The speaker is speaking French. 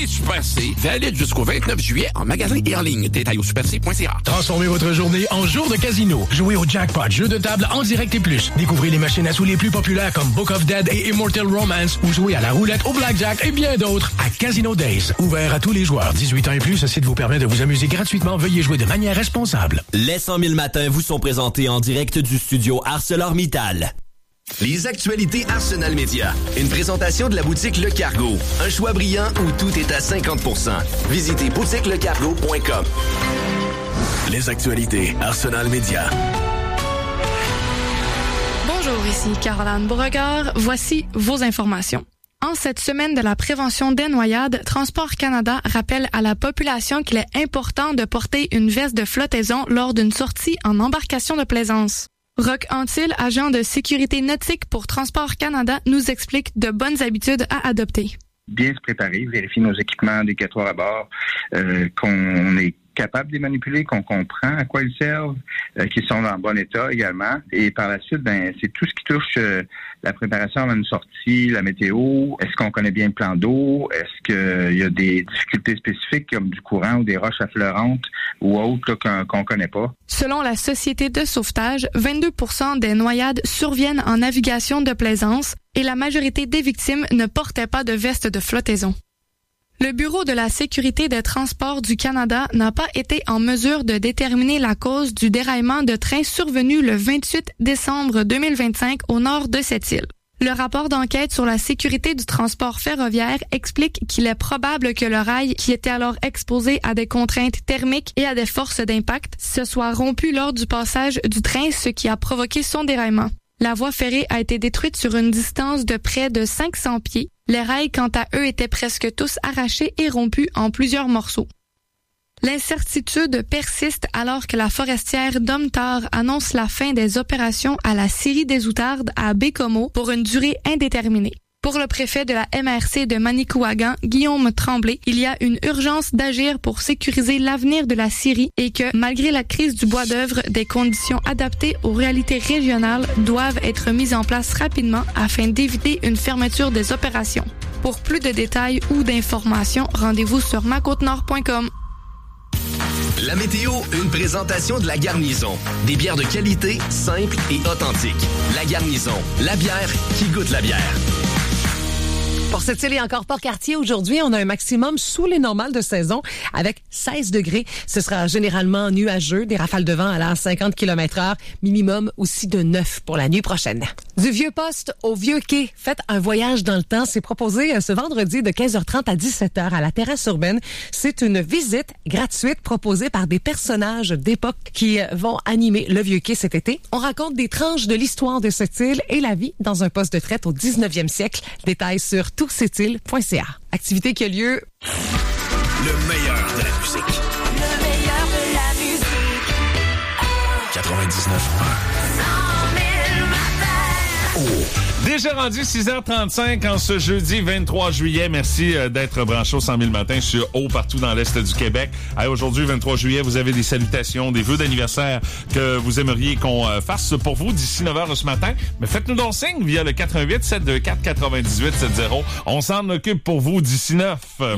Les Super C, valide jusqu'au 29 juillet en magasin et en ligne. Détail au superc.ca. Transformez votre journée en jour de casino. Jouez au jackpot, jeu de table en direct et plus. Découvrez les machines à sous les plus populaires comme Book of Dead et Immortal Romance ou jouez à la roulette, au blackjack et bien d'autres à Casino Days. Ouvert à tous les joueurs. 18 ans et plus, ce site vous permet de vous amuser gratuitement. Veuillez jouer de manière responsable. Les 100 000 matins vous sont présentés en direct du studio ArcelorMittal. Les actualités Arsenal Média. Une présentation de la boutique Le Cargo. Un choix brillant où tout est à 50%. Visitez boutiquelecargo.com. Les actualités Arsenal Média. Bonjour, ici Caroline Beauregard. Voici vos informations. En cette semaine de la prévention des noyades, Transport Canada rappelle à la population qu'il est important de porter une veste de flottaison lors d'une sortie en embarcation de plaisance. Roch Antil, agent de sécurité nautique pour Transport Canada, nous explique de bonnes habitudes à adopter. Bien se préparer, vérifier nos équipements indicatoires à bord, qu'on est capable de les manipuler, qu'on comprend à quoi ils servent, qu'ils sont en bon état également. Et par la suite, c'est tout ce qui touche la préparation avant une sortie, la météo. Est-ce qu'on connaît bien le plan d'eau? Est-ce qu'il y a des difficultés spécifiques comme du courant ou des roches affleurantes ou autres là, qu'on connaît pas? Selon la Société de sauvetage, 22% des noyades surviennent en navigation de plaisance et la majorité des victimes ne portaient pas de veste de flottaison. Le Bureau de la sécurité des transports du Canada n'a pas été en mesure de déterminer la cause du déraillement de train survenu le 28 décembre 2025 au nord de cette île. Le rapport d'enquête sur la sécurité du transport ferroviaire explique qu'il est probable que le rail, qui était alors exposé à des contraintes thermiques et à des forces d'impact, se soit rompu lors du passage du train, ce qui a provoqué son déraillement. La voie ferrée a été détruite sur une distance de près de 500 pieds. Les rails, quant à eux, étaient presque tous arrachés et rompus en plusieurs morceaux. L'incertitude persiste alors que la forestière Domtar annonce la fin des opérations à la scierie des Outardes à Bécomo pour une durée indéterminée. Pour le préfet de la MRC de Manicouagan, Guillaume Tremblay, il y a une urgence d'agir pour sécuriser l'avenir de la scierie et que, malgré la crise du bois d'œuvre, des conditions adaptées aux réalités régionales doivent être mises en place rapidement afin d'éviter une fermeture des opérations. Pour plus de détails ou d'informations, rendez-vous sur macotenord.com. La météo, une présentation de La Garnison. Des bières de qualité, simples et authentiques. La Garnison, la bière qui goûte la bière. Pour cette île et encore Port-Cartier, aujourd'hui, on a un maximum sous les normales de saison avec 16 degrés. Ce sera généralement nuageux, des rafales de vent à 50 km/h, minimum aussi de 9 pour la nuit prochaine. Du Vieux-Poste au Vieux-Quai, faites un voyage dans le temps. C'est proposé ce vendredi de 15h30 à 17h à la terrasse urbaine. C'est une visite gratuite proposée par des personnages d'époque qui vont animer le Vieux-Quai cet été. On raconte des tranches de l'histoire de cette île et la vie dans un poste de traite au 19e siècle. Détails sur tourcettile.ca. Activité qui a lieu... Le meilleur de la musique. Le meilleur de la musique. 99. Déjà rendu 6h35 en ce jeudi 23 juillet. Merci d'être branché au 100 000 matins sur Haut partout dans l'Est du Québec. Aujourd'hui, 23 juillet, vous avez des salutations, des vœux d'anniversaire que vous aimeriez qu'on fasse pour vous d'ici 9h ce matin. Mais faites-nous donc signe via le 88 724 98 70. On s'en occupe pour vous d'ici 9.